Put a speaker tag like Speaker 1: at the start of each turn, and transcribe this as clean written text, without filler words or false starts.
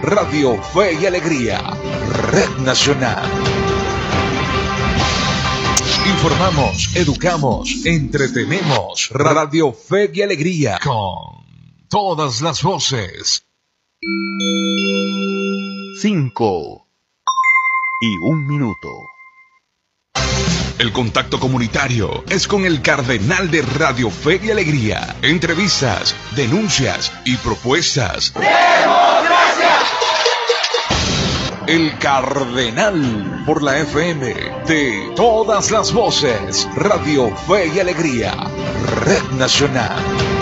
Speaker 1: Radio Fe y Alegría, Red Nacional. Informamos, educamos, entretenemos. Radio Fe y Alegría, con todas las voces.
Speaker 2: 5 y 1 minuto.
Speaker 1: El contacto comunitario es con el cardenal de Radio Fe y Alegría. Entrevistas, denuncias y propuestas. ¡Democracia! El cardenal por la FM de todas las voces. Radio Fe y Alegría, Red Nacional.